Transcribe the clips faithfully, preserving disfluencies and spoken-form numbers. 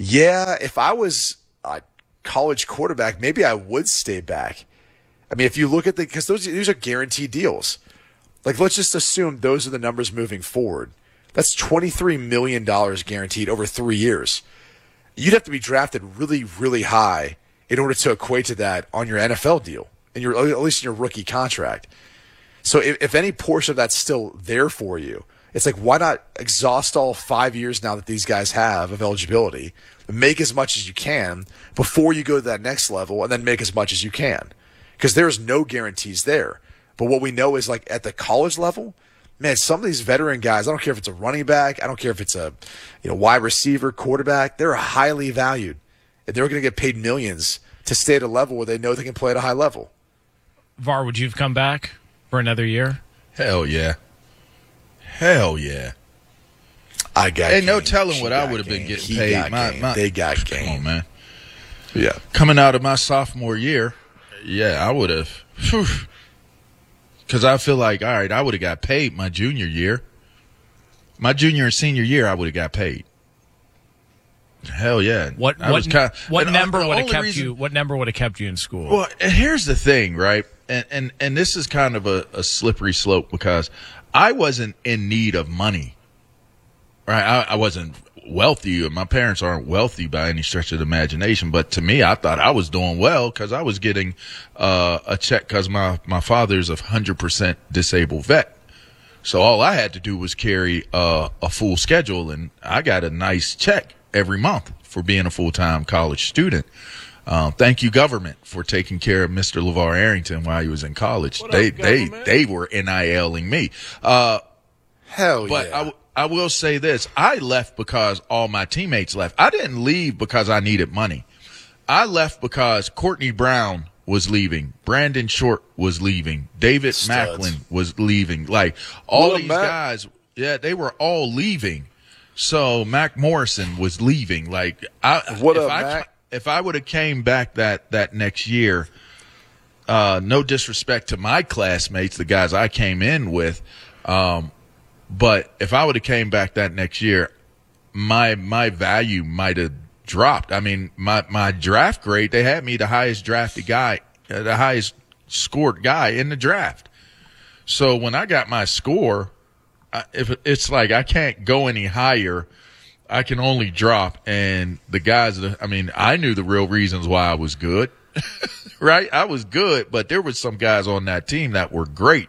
Yeah, if I was a college quarterback, maybe I would stay back. I mean, if you look at the, because those these are guaranteed deals. Like, let's just assume those are the numbers moving forward. That's twenty-three million dollars guaranteed over three years. You'd have to be drafted really, really high in order to equate to that on your N F L deal, and your at least in your rookie contract. So if, if any portion of that's still there for you, it's like, why not exhaust all five years now that these guys have of eligibility, make as much as you can before you go to that next level, and then make as much as you can. Because there's no guarantees there. But what we know is, like, at the college level, man, some of these veteran guys, I don't care if it's a running back, I don't care if it's a you know wide receiver, quarterback, they're highly valued. And they're going to get paid millions to stay at a level where they know they can play at a high level. Var, would you have come back for another year? Hell yeah. Hell yeah. I got Ain't no game. telling She what I would have been game. getting He paid. got My, game. my, they got come game. on, man. Yeah. Coming out of my sophomore year, yeah, I would have. Because I feel like, all right, I would have got paid my junior year. My junior and senior year, I would have got paid. Hell yeah. What I what, kinda, what number would have only kept reason, you? What number would have kept you in school? Well, and here's the thing, right? And and and this is kind of a, a slippery slope because I wasn't in need of money. Right? I, I wasn't wealthy, and my parents aren't wealthy by any stretch of the imagination. But to me, I thought I was doing well because I was getting uh, a check because my my father's a hundred percent disabled vet. So all I had to do was carry uh, a full schedule, and I got a nice check every month for being a full-time college student. Uh, thank you, government, for taking care of Mister LeVar Arrington while he was in college. What they up, they government? they were NILing me. Uh, Hell but yeah. I, w- I will say this. I left because all my teammates left. I didn't leave because I needed money. I left because Courtney Brown was leaving. Brandon Short was leaving. David Studs. Macklin was leaving. Like, all What up, these Mac? guys, yeah, they were all leaving. So Mac Morrison was leaving. Like, I, What if up, I, Mac? If I would have came back that, that next year, uh, no disrespect to my classmates, the guys I came in with, um, but if I would have came back that next year, my my value might have dropped. I mean, my, my draft grade, they had me the highest drafted guy, uh, the highest scored guy in the draft. So when I got my score, I, if it's like I can't go any higher, I can only drop. And the guys, I mean, I knew the real reasons why I was good, right? I was good, but there was some guys on that team that were great.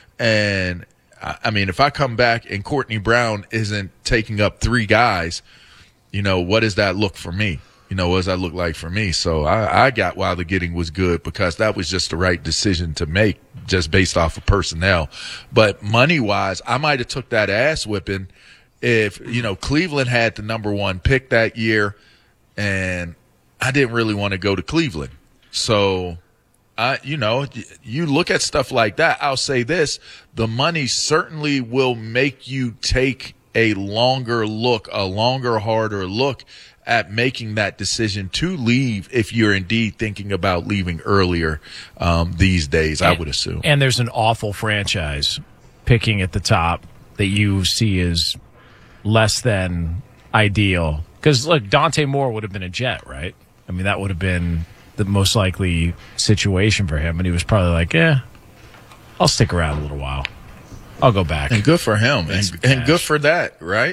And I mean, if I come back and Courtney Brown isn't taking up three guys, you know, what does that look for me? You know, what does that look like for me? So I, I got why the getting was good because that was just the right decision to make just based off of personnel. But money-wise, I might have took that ass whipping if, you know, Cleveland had the number one pick that year and I didn't really want to go to Cleveland. So I, you know, you look at stuff like that. I'll say this, the money certainly will make you take a longer look, a longer, harder look at making that decision to leave if you're indeed thinking about leaving earlier um, these days, I would assume. And there's an awful franchise picking at the top that you see as less than ideal. Because, look, Dante Moore would have been a Jet, right? I mean, that would have been the most likely situation for him. And he was probably like, yeah, I'll stick around a little while. I'll go back. And good for him. And, and good for that, right?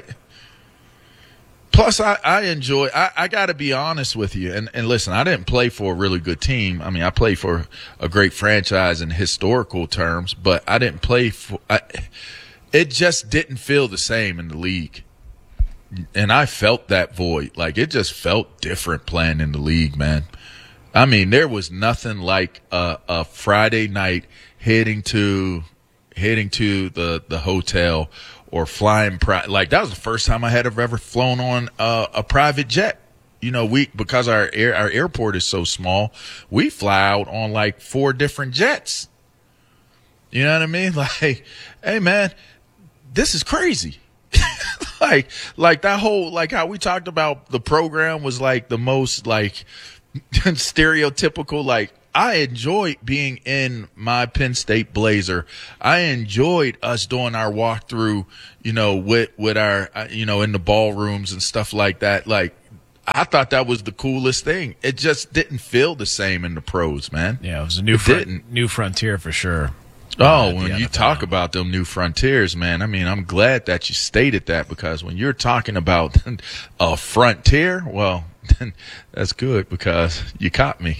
Plus, I, I enjoy I, – I got to be honest with you. And, and listen, I didn't play for a really good team. I mean, I played for a great franchise in historical terms, but I didn't play for I, – it just didn't feel the same in the league. And I felt that void. Like, it just felt different playing in the league, man. I mean, there was nothing like a, a Friday night heading to heading to the, the hotel or flying. Pri- like, that was the first time I had ever flown on a, a private jet. You know, we because our air, our airport is so small, we fly out on like four different jets. You know what I mean? Like, hey, man, this is crazy. like, like that whole, like how we talked about the program was like the most like stereotypical. Like, I enjoyed being in my Penn State blazer. I enjoyed us doing our walkthrough, you know, with, with our, uh, you know, in the ballrooms and stuff like that. Like, I thought that was the coolest thing. It just didn't feel the same in the pros, man. Yeah, it was a new It fr- didn't. new frontier for sure. Oh, Uh, when the you N F L. talk about them new frontiers, man, I mean, I'm glad that you stated that, because when you're talking about a frontier, well, that's good, because you caught me.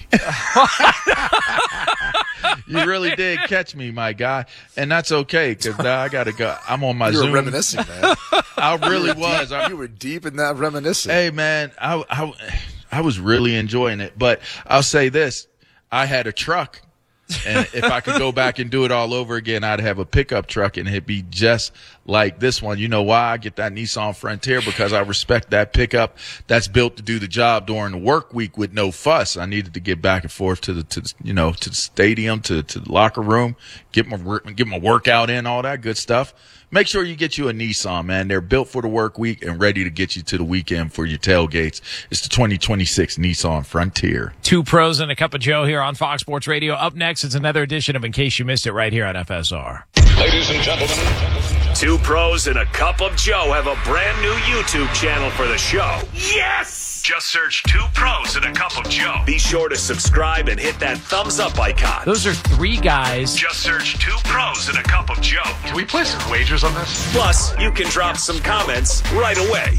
You really did catch me, my guy. And that's okay, because now I got to go. I'm on my You were Zoom. reminiscing, man. I really You were was. deep- I, you were deep in that reminiscing. Hey, man, I, I, I was really enjoying it. But I'll say this. I had a truck, and if I could go back and do it all over again, I'd have a pickup truck, and it'd be just like this one. You know why I get that Nissan Frontier? Because I respect that pickup that's built to do the job during the work week with no fuss. I needed to get back and forth to the, to the, you know, to the stadium, to, to the locker room, get my work, get my workout in, all that good stuff. Make sure you get you a Nissan, man. They're built for the work week and ready to get you to the weekend for your tailgates. It's the twenty twenty-six Nissan Frontier. Two pros and a cup of Joe here on Fox Sports Radio. Up next, it's another edition of In Case You Missed It right here on F S R. Ladies and gentlemen, Two pros and a cup of Joe have a brand new YouTube channel for the show. Yes! Just search Two Pros and a Cup of Joe. Be sure to subscribe and hit that thumbs up icon. Those are three guys. Just search Two Pros and a Cup of Joe. can we place some wagers on this? Plus, you can drop some comments right away.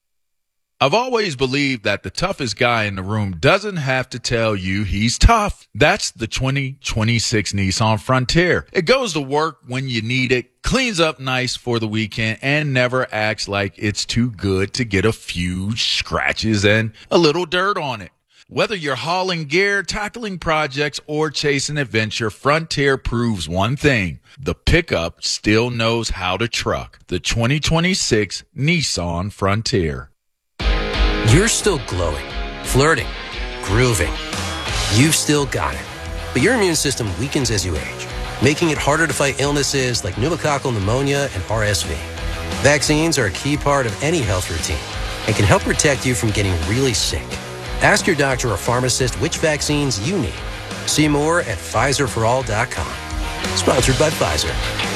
I've always believed that the toughest guy in the room doesn't have to tell you he's tough. That's the twenty twenty-six Nissan Frontier. It goes to work when you need it, cleans up nice for the weekend, and never acts like it's too good to get a few scratches and a little dirt on it. Whether you're hauling gear, tackling projects, or chasing adventure, Frontier proves one thing. The pickup still knows how to truck. The twenty twenty-six Nissan Frontier. You're still glowing, flirting, grooving. You've still got it. But your immune system weakens as you age, making it harder to fight illnesses like pneumococcal pneumonia and R S V. Vaccines are a key part of any health routine and can help protect you from getting really sick. Ask your doctor or pharmacist which vaccines you need. See more at Pfizer for all dot com. Sponsored by Pfizer.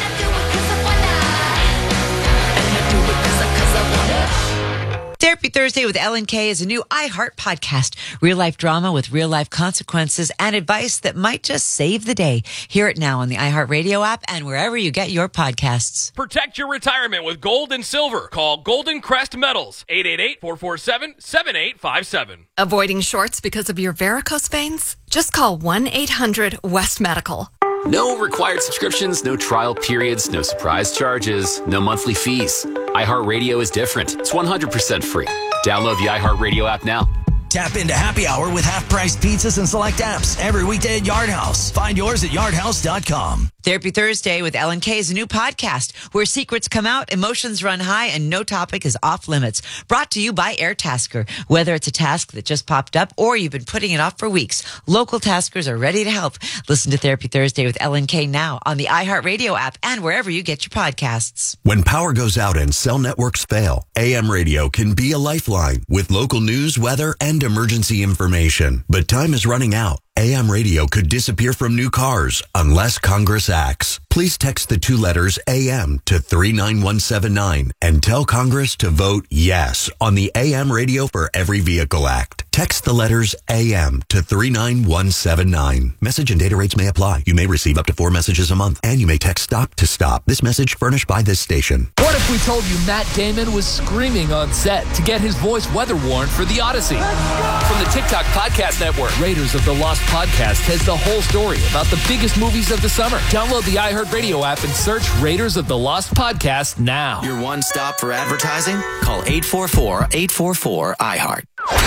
Therapy Thursday with Ellen K is a new iHeart podcast. Real life drama with real life consequences and advice that might just save the day. Hear it now on the iHeartRadio app and wherever you get your podcasts. Protect your retirement with gold and silver. Call Golden Crest Metals, eight eight eight, four four seven, seven eight five seven. Avoiding shorts because of your varicose veins? Just call one eight hundred West Medical. No required subscriptions, no trial periods, no surprise charges, no monthly fees. iHeartRadio is different. It's one hundred percent free. Download the iHeartRadio app now. Tap into Happy Hour with half-priced pizzas and select apps every weekday at Yard House. Find yours at yard house dot com. Therapy Thursday with Ellen K is a new podcast where secrets come out, emotions run high, and no topic is off limits. Brought to you by AirTasker. Whether it's a task that just popped up or you've been putting it off for weeks, local taskers are ready to help. Listen to Therapy Thursday with Ellen K now on the iHeartRadio app and wherever you get your podcasts. When power goes out and cell networks fail, A M radio can be a lifeline with local news, weather, and emergency information. But time is running out. A M radio could disappear from new cars unless Congress acts. Please text the two letters A M to three nine one seven nine and tell Congress to vote yes on the A M Radio for Every Vehicle Act. Text the letters A M to three nine one seven nine. Message and data rates may apply. You may receive up to four messages a month, and you may text STOP to STOP. This message furnished by this station. What if we told you Matt Damon was screaming on set to get his voice weather worn for The Odyssey? From the TikTok Podcast Network, Raiders of the Lost Podcast has the whole story about the biggest movies of the summer. Download the iHeartRadio app and search Raiders of the Lost Podcast now. Your one stop for advertising? Call eight four four, eight four four, I heart.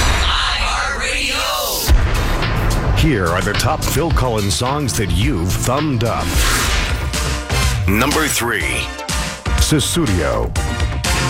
Here are the top Phil Collins songs that you've thumbed up. number three. Sussudio.